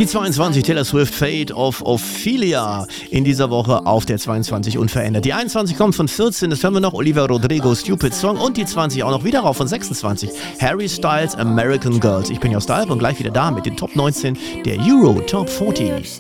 Die 22 Taylor Swift Fate of Ophelia in dieser Woche auf der 22 unverändert. Die 21 kommt von 14, das hören wir noch, Olivia Rodrigo Stupid Song und die 20 auch noch wieder rauf von 26, Harry Styles American Girls. Ich bin Jost Alp und gleich wieder da mit den Top 19 der Euro Top 40.